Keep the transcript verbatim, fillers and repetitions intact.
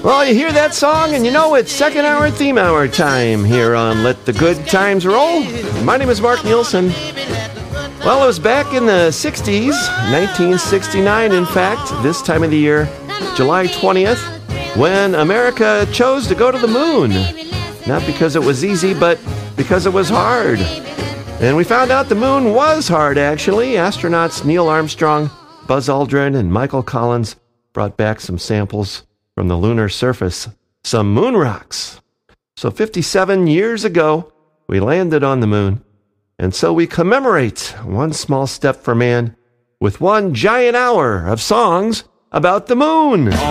Well, you hear that song and you know it's second hour theme hour time here on Let the Good Times Roll. My name is Mark Nielsen. Well, it was back in the sixties, nineteen sixty-nine in fact, this time of the year, July twentieth, when America chose to go to the moon. Not because it was easy, but because it was hard. And we found out the moon was hard, actually. Astronauts Neil Armstrong, Buzz Aldrin, and Michael Collins brought back some samples from the lunar surface, some moon rocks. So fifty-seven years ago, we landed on the moon. And so we commemorate one small step for man with one giant hour of songs about the moon.